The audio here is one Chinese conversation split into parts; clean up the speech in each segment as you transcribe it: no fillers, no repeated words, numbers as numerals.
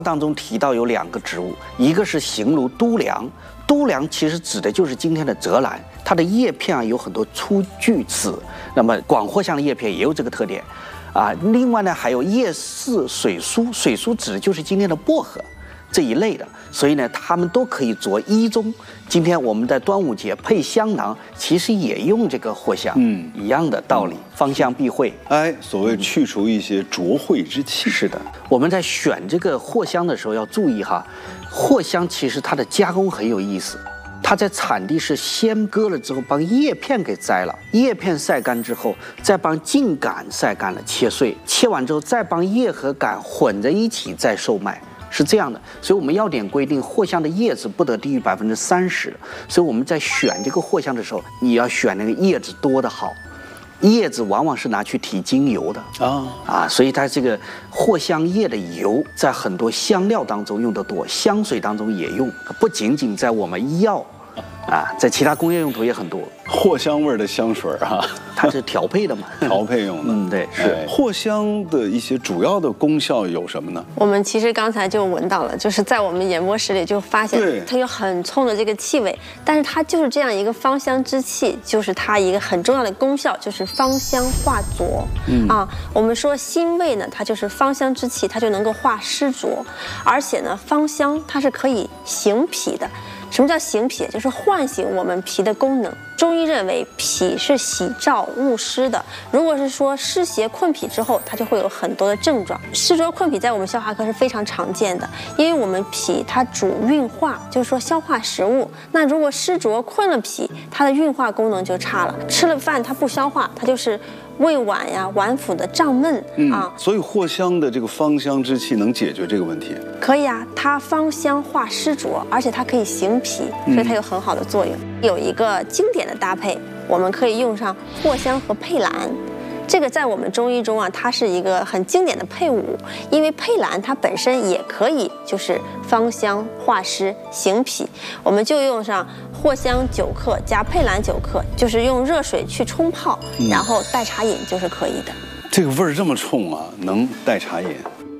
当中提到有2个植物，一个是形如都梁，都梁其实指的就是今天的泽兰，它的叶片啊有很多粗锯齿，那么广藿香的叶片也有这个特点，另外呢还有叶似水苏，水苏指的就是今天的薄荷这一类的，所以呢它们都可以着衣中。今天我们在端午节配香囊，其实也用这个藿香，一样的道理，芳香避秽。 所谓去除一些浊秽之气。 是的，我们在选这个藿香的时候要注意哈，藿香其实它的加工很有意思。它在产地是先割了之后，把叶片给摘了，叶片晒干之后，再把茎秆晒干了，切碎，切完之后再把叶和秆混在一起再售卖。是这样的，所以我们要点规定，藿香的叶子不得低于30%。所以我们在选这个藿香的时候，你要选那个叶子多的好，叶子往往是拿去提精油的所以它这个藿香叶的油在很多香料当中用得多，香水当中也用，不仅仅在我们医药在其他工业用途也很多。 藿香味的香水它是调配的嘛， 调配用的。 对，是。 藿香的一些主要的功效有什么呢？ 我们其实刚才就闻到了，就是在我们研磨室里就发现它有很冲的这个气味，但是它就是这样一个芳香之气，就是它一个很重要的功效，就是芳香化浊。我们说辛味呢，它就是芳香之气，它就能够化湿浊，而且呢，芳香它是可以行脾的。什么叫行脾？就是唤醒我们脾的功能。中医认为脾是喜燥恶湿的，如果是说湿邪困脾之后，它就会有很多的症状。湿浊困脾在我们消化科是非常常见的，因为我们脾它主运化，就是说消化食物。那如果湿浊困了脾，它的运化功能就差了，吃了饭它不消化，它就是胃脘呀、脘腹的胀闷所以藿香的这个芳香之气能解决这个问题？ 可以啊，它芳香化湿浊，而且它可以行脾，所以它有很好的作用。有一个经典的搭配，我们可以用上藿香和佩兰。这个在我们中医中它是一个很经典的配伍，因为佩兰它本身也可以就是芳香化湿行脾，我们就用上藿香9克加佩兰9克，就是用热水去冲泡，然后代茶饮就是可以的。 这个味儿这么冲能代茶饮？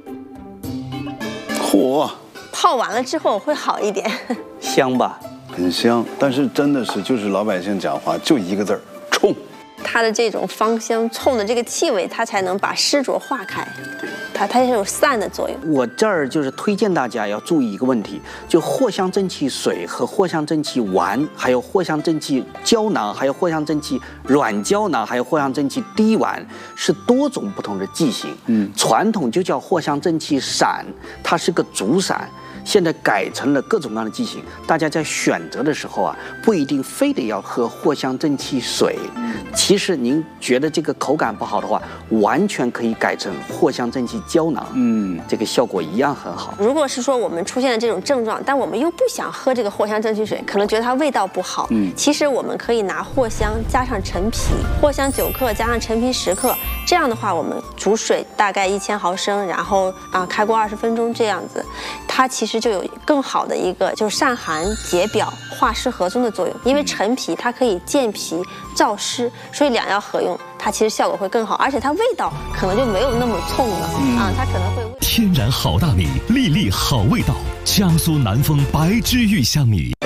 嚯！ 泡完了之后会好一点， 香吧？ 很香，但是真的是就是老百姓讲话就一个字儿，冲。 它的这种芳香冲的这个气味，它才能把湿浊化开，它是有散的作用。 我这儿就是推荐大家要注意一个问题，就藿香正气水和藿香正气丸，还有藿香正气胶囊，还有藿香正气软胶囊，还有藿香正气滴丸，是多种不同的剂型。传统就叫藿香正气散，它是个主散。现在改成了各种各样的剂型，大家在选择的时候不一定非得要喝藿香正气水。其实您觉得这个口感不好的话，完全可以改成藿香正气胶囊，这个效果一样很好。 如果是说我们出现了这种症状，但我们又不想喝这个藿香正气水，可能觉得它味道不好，其实我们可以拿藿香加上陈皮，藿香9克加上陈皮10克，这样的话我们煮水大概1000毫升，然后开锅20分钟这样子，它其实就有更好的一个就是散寒解表化湿和中的作用。因为陈皮它可以健脾燥湿，所以2药合用，它其实效果会更好，而且它味道可能就没有那么冲了它可能会天然好大米，粒粒好味道，江苏南丰白之玉香米。